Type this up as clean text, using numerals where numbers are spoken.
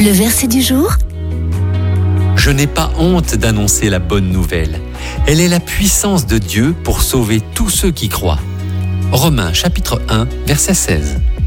Le verset du jour. Je n'ai pas honte d'annoncer la bonne nouvelle. Elle est la puissance de Dieu pour sauver tous ceux qui croient. Romains chapitre 1, verset 16.